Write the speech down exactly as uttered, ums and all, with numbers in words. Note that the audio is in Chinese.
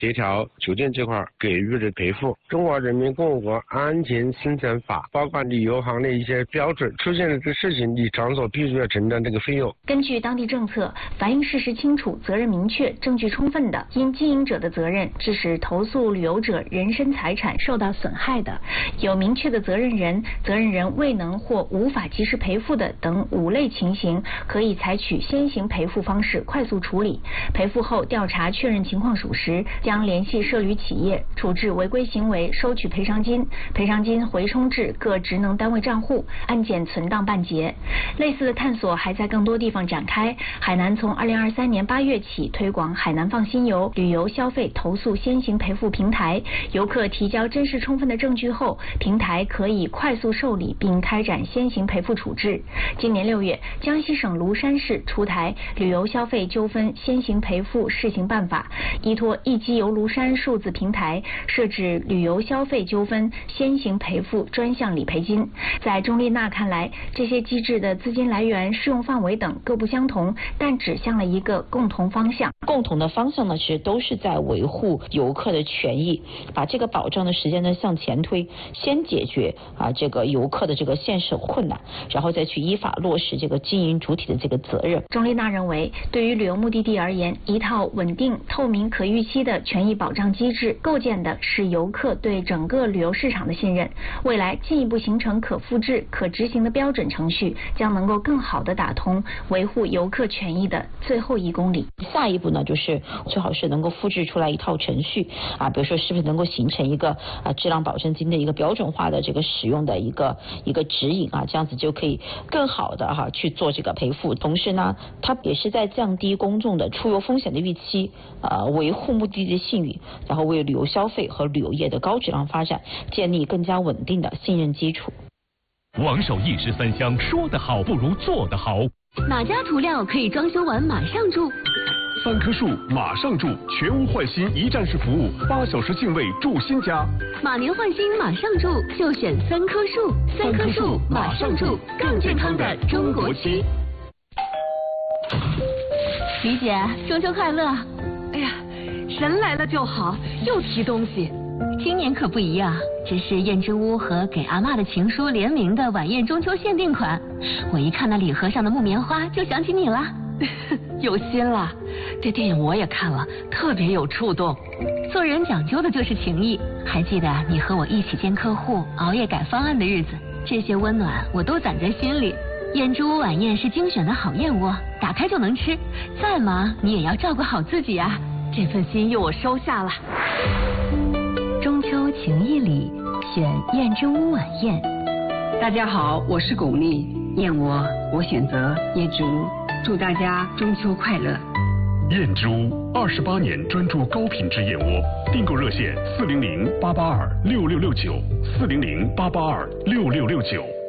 协调酒店这块给予的赔付。中华人民共和国安全生产法包括旅游行的一些标准，出现了这事情，你场所必须要承担这个费用。 根据当地政策，反映事实清楚、责任明确、证据充分的，因经营者的责任致使投诉旅游者人身财产受到损害的，有明确的责任人、责任人未能或无法及时赔付的等五类情形，可以采取先行赔付方式快速处理。赔付后调查确认情况属实，将联系涉旅企业处置违规行为，收取赔偿金，赔偿金回充至各职能单位账户，案件存档办结。类似的探索还在更多地方展开。海南从二零二三年八月起推广海南放心游旅游消费投诉先行赔付平台，游客提交真实充分的证据后，平台可以快速受理并开展先行赔付处置。今年六月，江西省庐山市出台旅游消费纠纷先行赔付试行办法，依托易机游庐山数字平台，设置旅游消费纠纷先行赔付专项理赔金。在钟丽娜看来，这些机制的资金来源、适用范围等各不相同，但指向了一个共同方向。 共同的方向呢，其实都是在维护游客的权益，把这个保障的时间呢向前推，先解决啊这个游客的这个现实困难，然后再去依法落实这个经营主体的这个责任。 钟丽娜认为，对于旅游目的地而言，一套稳定、透明、可预期的权益保障机制，构建的是游客对整个旅游市场的信任。未来进一步形成可复制、可执行的标准程序，将能够更好地打通维护游客权益的最后一公里。 下一步呢，就是最好是能够复制出来一套程序啊，比如说是不是能够形成一个啊质量保证金的一个标准化的这个使用的一个一个指引啊，这样子就可以更好的哈、啊、去做这个赔付。同时呢，它也是在降低公众的出游风险的预期，呃，维护目的地的信誉，然后为旅游消费和旅游业的高质量发展建立更加稳定的信任基础。 王守一石三香，说得好不如做得好。 哪家涂料可以装修完马上住？ 三棵树马上住，全屋换新一站式服务，八小时净位住新家。 马年换新马上住，就选三棵树。三棵树马上住，更健康的中国区。李姐，中秋快乐！ 哎呀，人来了就好，又提东西。 今年可不一样，这是燕之屋和给阿嬷的情书联名的晚宴中秋限定款。我一看那礼盒上的木棉花，就想起你了。 有心了，这电影我也看了，特别有触动。 做人讲究的就是情谊。还记得你和我一起见客户、熬夜改方案的日子，这些温暖我都攒在心里。燕之屋晚宴是精选的好燕窝，打开就能吃。再忙你也要照顾好自己啊。 这份心意我收下了。 中秋情谊里，选燕之屋晚宴。 大家好，我是巩俐，燕窝我选择燕之屋，祝大家中秋快乐。 燕之屋二十八年专注高品质燕窝，订购热线四零零八八二六六六九四零零八八二六六六九。